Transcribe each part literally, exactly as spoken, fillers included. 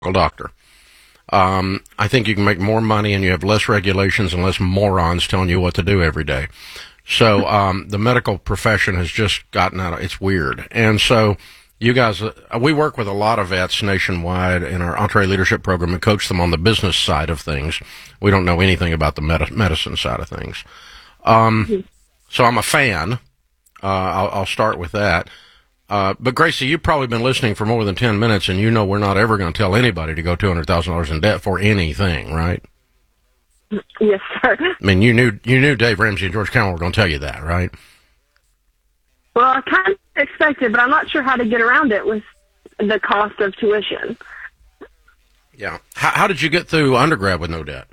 doctor. Um, I think you can make more money and you have less regulations and less morons telling you what to do every day. So um, the medical profession has just gotten out of, it's weird. And so you guys, uh, we work with a lot of vets nationwide in our Entre Leadership program and coach them on the business side of things. We don't know anything about the med- medicine side of things. Um, so I'm a fan. Uh, I'll, I'll start with that. Uh, but Gracie, you've probably been listening for more than ten minutes, and you know we're not ever going to tell anybody to go two hundred thousand dollars in debt for anything, right? Yes, sir. I mean, you knew you knew Dave Ramsey and George Carroll were going to tell you that, right? Well, I kind of expected, but I'm not sure how to get around it with the cost of tuition. Yeah. How, how did you get through undergrad with no debt?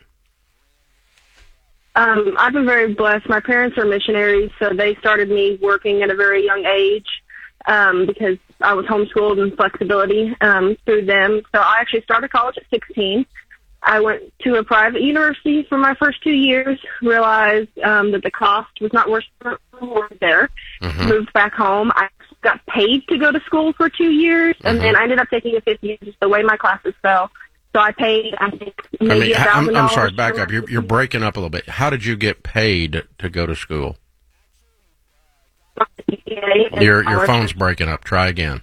Um, I've been very blessed. My parents are missionaries, so they started me working at a very young age. Um, because I was homeschooled and flexibility um, through them. So I actually started college at sixteen. I went to a private university for my first two years, realized um, that the cost was not worth the reward there, mm-hmm. moved back home. I got paid to go to school for two years, mm-hmm. and then I ended up taking a fifth year just the way my classes fell. So I paid, I think, maybe I mean, one thousand dollars. I'm, I'm sorry, back up. You're, you're breaking up a little bit. How did you get paid to go to school? Your your phone's breaking up. Try again.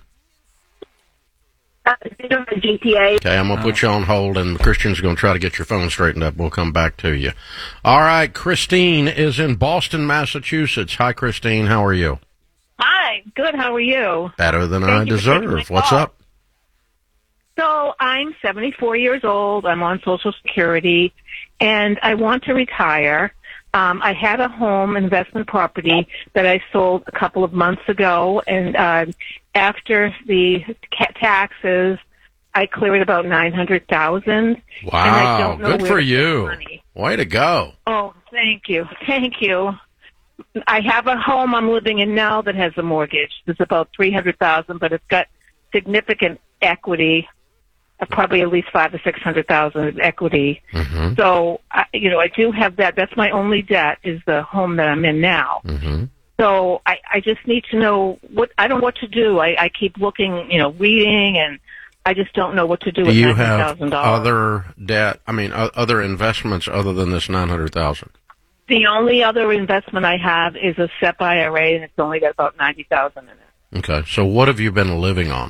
G T A. Okay, I'm going to put you on hold, and Christian's going to try to get your phone straightened up. We'll come back to you. All right, Christine is in Boston, Massachusetts. Hi, Christine. How are you? Hi. Good. How are you? Better than Thank I deserve. What's call. up? So I'm seventy-four years old. I'm on Social Security, and I want to retire. Um, I had a home investment property that I sold a couple of months ago, and uh, after the ca- taxes, I cleared about nine hundred thousand. Wow, good for you! Way to go! Oh, thank you, thank you. I have a home I'm living in now that has a mortgage. It's about three hundred thousand, but it's got significant equity. Uh, probably at least five to six hundred thousand of equity. Mm-hmm. So, I, you know, I do have that. That's my only debt is the home that I'm in now. Mm-hmm. So I, I just need to know what I don't know what to do. I, I keep looking, you know, reading, and I just don't know what to do. Do with you nine hundred have thousand dollars. other debt? I mean, uh, other investments other than this nine hundred thousand? The only other investment I have is a S E P I R A, and it's only got about ninety thousand in it. Okay. So, what have you been living on?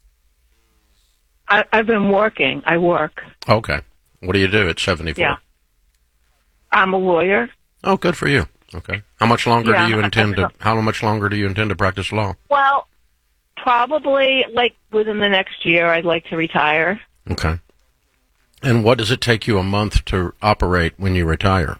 I, I've been working. I work. Okay. What do you do at seventy-four? Yeah. I'm a lawyer. Oh, good for you. Okay. How much longer yeah, do you intend to, how much longer do you intend to practice law? Well, probably like within the next year I'd like to retire. Okay. And what does it take you a month to operate when you retire?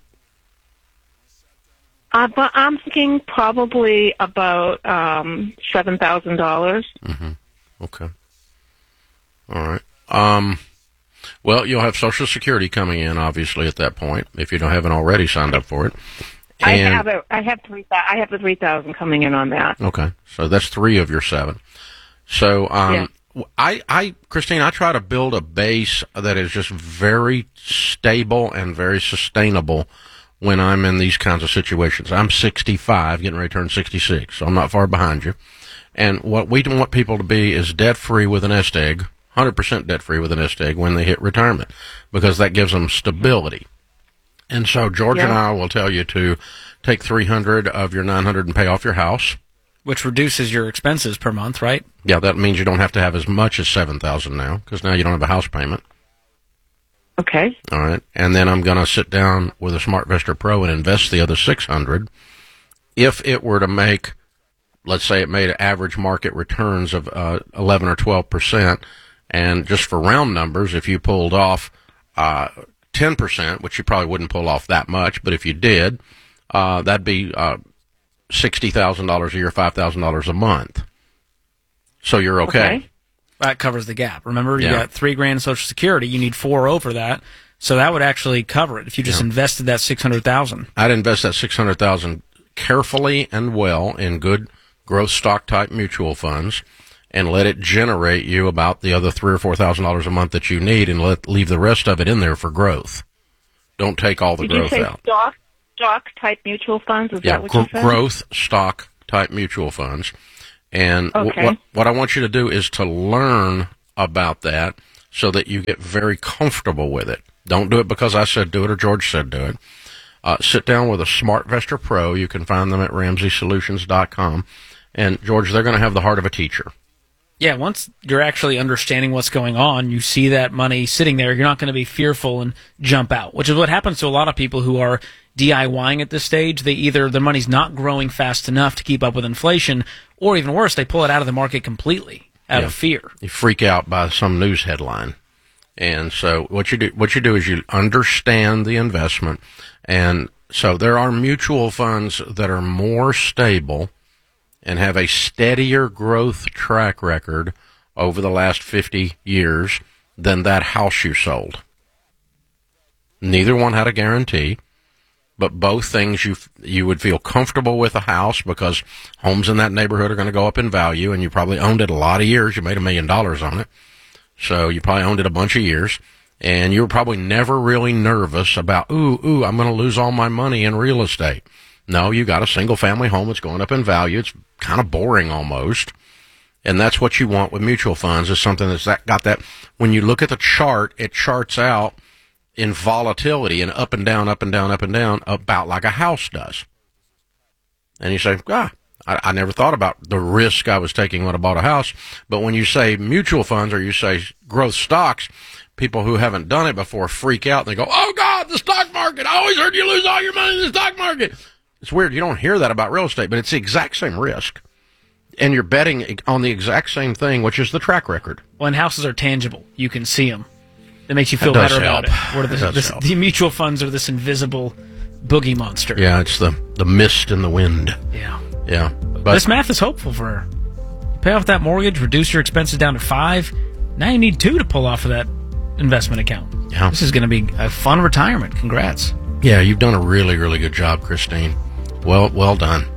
Uh, but I'm thinking probably about um, seven thousand dollars. Mm-hmm. Okay. All right. Um, well, you'll have Social Security coming in, obviously, at that point, if you don't haven't already signed up for it. And, I have a, I have three. I have the three thousand coming in on that. Okay, so that's three of your seven. So, um, yeah. I, I, Christine, I try to build a base that is just very stable and very sustainable when I'm in these kinds of situations. I'm sixty-five, getting ready to turn sixty-six, so I'm not far behind you. And what we want people to be is debt-free with an nest egg. one hundred percent debt-free with a nest egg when they hit retirement, because that gives them stability. And so George yeah. and I will tell you to take three hundred of your nine hundred and pay off your house. Which reduces your expenses per month, right? Yeah, that means you don't have to have as much as seven thousand now, because now you don't have a house payment. Okay. All right. And then I'm going to sit down with a SmartVestor Pro and invest the other six hundred. If it were to make, let's say it made average market returns of uh, eleven or twelve percent, and just for round numbers, if you pulled off uh, ten percent, which you probably wouldn't pull off that much, but if you did, uh, that'd be uh, sixty thousand dollars a year, five thousand dollars a month. So you're okay. okay. That covers the gap. Remember, you yeah. got three grand Social Security. You need four over that. So that would actually cover it if you just yeah. invested that six hundred thousand dollars. I'd invest that six hundred thousand dollars carefully and well in good growth stock type mutual funds, and let it generate you about the other three or four thousand dollars a month that you need, and let leave the rest of it in there for growth. Don't take all the Did growth you say out. Stock, stock type mutual funds. Is yeah, that what gr- you said? growth stock type mutual funds. And okay. w- what what I want you to do is to learn about that, so that you get very comfortable with it. Don't do it because I said do it or George said do it. Uh, sit down with a SmartVestor Pro. You can find them at Ramsey Solutions dot com. And, George, they're going to have the heart of a teacher. Yeah, once you're actually understanding what's going on, you see that money sitting there, you're not going to be fearful and jump out, which is what happens to a lot of people who are DIYing at this stage. They either, their money's not growing fast enough to keep up with inflation, or even worse, they pull it out of the market completely out yeah. of fear. You freak out by some news headline. And so what you do, what you do is you understand the investment. And so there are mutual funds that are more stable and have a steadier growth track record over the last fifty years than that house you sold. Neither one had a guarantee, but both things you you would feel comfortable with a house because homes in that neighborhood are going to go up in value, and you probably owned it a lot of years. You made a million dollars on it, so you probably owned it a bunch of years, and you were probably never really nervous about, ooh, ooh, I'm going to lose all my money in real estate. No, you got a single-family home that's going up in value. It's kind of boring almost. And that's what you want with mutual funds, is something that's that, got that. When you look at the chart, it charts out in volatility and up and down, up and down, up and down, about like a house does. And you say, ah, I, I never thought about the risk I was taking when I bought a house. But when you say mutual funds or you say growth stocks, people who haven't done it before freak out and they go, oh, God, the stock market. I always heard you lose all your money in the stock market. It's weird. You don't hear that about real estate, but it's the exact same risk. And you're betting on the exact same thing, which is the track record. Well, and houses are tangible. You can see them. That makes you feel That does better help. about it. Where the, That does this, help. the mutual funds are this invisible boogie monster. Yeah, it's the, the mist in the wind. Yeah. Yeah. But This math is hopeful for her. Pay off that mortgage, reduce your expenses down to five. Now you need two to pull off of that investment account. Yeah. This is going to be a fun retirement. Congrats. yeah, you've done a really, really good job, Christine. Well, well done.